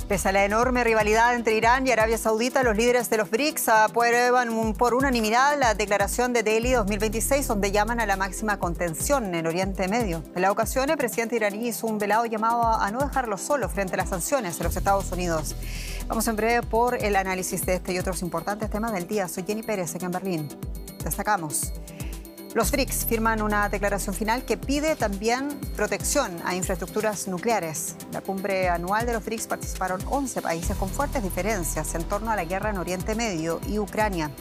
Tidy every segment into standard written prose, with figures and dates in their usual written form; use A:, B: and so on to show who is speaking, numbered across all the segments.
A: Pese a la enorme rivalidad entre Irán y Arabia Saudita, los líderes de los BRICS aprueban por unanimidad la declaración de Delhi 2026, donde llaman a la máxima contención en Oriente Medio. En la ocasión, el presidente iraní hizo un velado llamado a no dejarlo solo frente a las sanciones de los Estados Unidos. Vamos en breve por el análisis de este y otros importantes temas del día. Soy Jenny Pérez, aquí en Berlín. Destacamos. Los BRICS firman una declaración final que pide también protección a infraestructuras nucleares. La cumbre anual de los BRICS participaron 11 países con fuertes diferencias en torno a la guerra en Oriente Medio y Ucrania.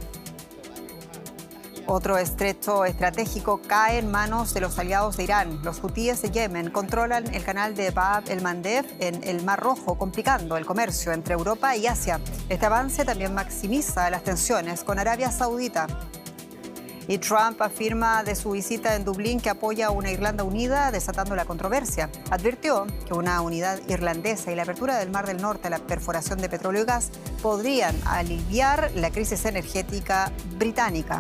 A: Otro estrecho estratégico cae en manos de los aliados de Irán. Los hutíes de Yemen controlan el canal de Bab el-Mandeb en el Mar Rojo, complicando el comercio entre Europa y Asia. Este avance también maximiza las tensiones con Arabia Saudita. Y Trump afirma de su visita en Dublín que apoya a una Irlanda unida, desatando la controversia. Advirtió que una unidad irlandesa y la apertura del Mar del Norte a la perforación de petróleo y gas podrían aliviar la crisis energética británica.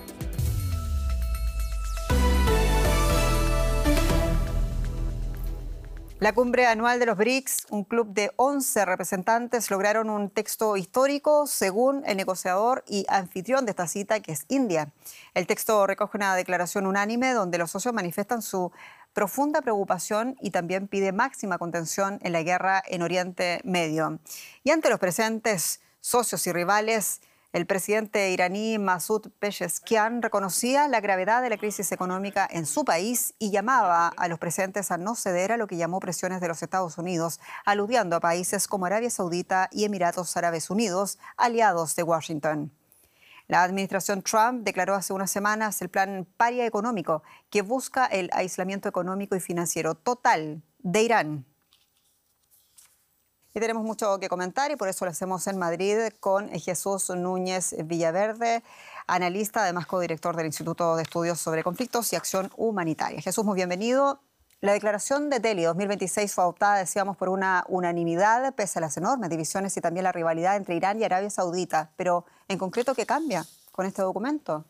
A: La cumbre anual de los BRICS, un club de 11 representantes, lograron un texto histórico según el negociador y anfitrión de esta cita, que es India. El texto recoge una declaración unánime donde los socios manifiestan su profunda preocupación y también pide máxima contención en la guerra en Oriente Medio. Y ante los presentes socios y rivales, el presidente iraní Masoud Pezeshkian reconocía la gravedad de la crisis económica en su país y llamaba a los presentes a no ceder a lo que llamó presiones de los Estados Unidos, aludiendo a países como Arabia Saudita y Emiratos Árabes Unidos, aliados de Washington. La administración Trump declaró hace unas semanas el plan paria económico, que busca el aislamiento económico y financiero total de Irán. Y tenemos mucho que comentar y por eso lo hacemos en Madrid con Jesús Núñez Villaverde, analista, además codirector del Instituto de Estudios sobre Conflictos y Acción Humanitaria. Jesús, muy bienvenido. La declaración de Delhi 2026 fue adoptada, decíamos, por una unanimidad, pese a las enormes divisiones y también la rivalidad entre Irán y Arabia Saudita. Pero, en concreto, ¿qué cambia con este documento?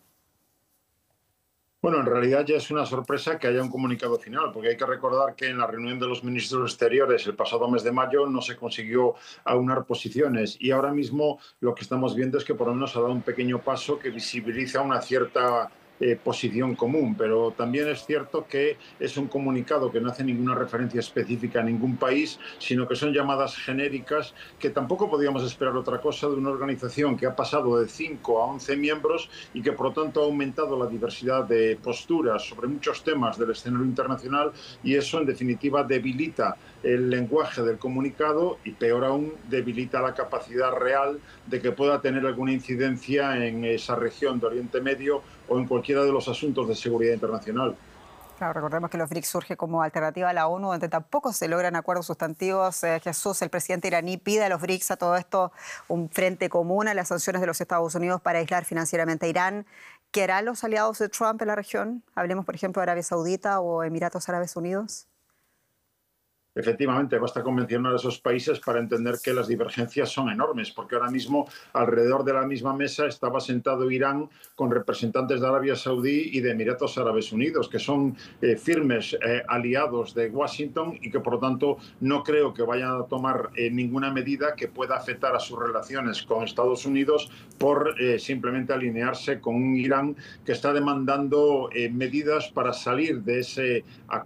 B: Bueno, en realidad ya es una sorpresa que haya un comunicado final, porque hay que recordar que en la reunión de los ministros exteriores el pasado mes de mayo no se consiguió aunar posiciones y ahora mismo lo que estamos viendo es que por lo menos ha dado un pequeño paso que visibiliza una cierta posición común, pero también es cierto que es un comunicado que no hace ninguna referencia específica a ningún país, sino que son llamadas genéricas que tampoco podíamos esperar otra cosa de una organización que ha pasado de 5 a 11 miembros y que por lo tanto ha aumentado la diversidad de posturas sobre muchos temas del escenario internacional y eso en definitiva debilita el lenguaje del comunicado y peor aún debilita la capacidad real de que pueda tener alguna incidencia en esa región de Oriente Medio o en cualquiera de los asuntos de seguridad internacional.
A: Claro, recordemos que los BRICS surge como alternativa a la ONU, donde tampoco se logran acuerdos sustantivos. Jesús, el presidente iraní pide a los BRICS, a todo esto, un frente común a las sanciones de los Estados Unidos para aislar financieramente a Irán. ¿Qué harán los aliados de Trump en la región? Hablemos, por ejemplo, de Arabia Saudita o Emiratos Árabes Unidos.
B: Efectivamente, basta con mencionar a esos países para entender que las divergencias son enormes, porque ahora mismo alrededor de la misma mesa estaba sentado Irán con representantes de Arabia Saudí y de Emiratos Árabes Unidos, que son firmes aliados de Washington y que por lo tanto no creo que vayan a tomar ninguna medida que pueda afectar a sus relaciones con Estados Unidos por simplemente alinearse con un Irán que está demandando medidas para salir de ese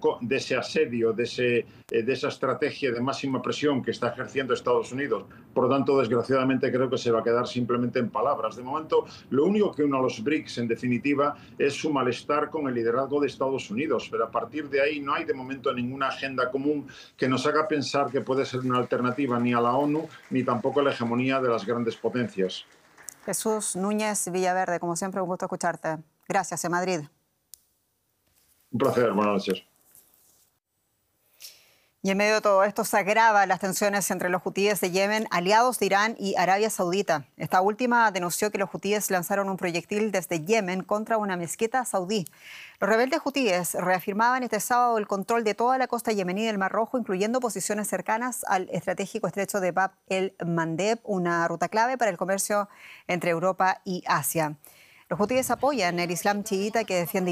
B: asedio, de esa estrategia de máxima presión que está ejerciendo Estados Unidos. Por lo tanto, desgraciadamente, creo que se va a quedar simplemente en palabras. De momento, lo único que une a los BRICS, en definitiva, es su malestar con el liderazgo de Estados Unidos. Pero a partir de ahí no hay de momento ninguna agenda común que nos haga pensar que puede ser una alternativa ni a la ONU ni tampoco a la hegemonía de las grandes potencias.
A: Jesús Núñez Villaverde, como siempre, un gusto escucharte. Gracias, en Madrid.
B: Un placer, buenas noches.
A: Y en medio de todo esto se agravan las tensiones entre los hutíes de Yemen, aliados de Irán y Arabia Saudita. Esta última denunció que los hutíes lanzaron un proyectil desde Yemen contra una mezquita saudí. Los rebeldes hutíes reafirmaban este sábado el control de toda la costa yemení del Mar Rojo, incluyendo posiciones cercanas al estratégico estrecho de Bab el-Mandeb, una ruta clave para el comercio entre Europa y Asia. Los hutíes apoyan el Islam chiita que defiende